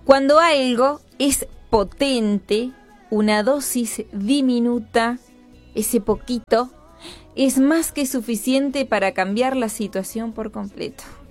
Cuando algo es potente, una dosis diminuta, ese poquito, es más que suficiente para cambiar la situación por completo.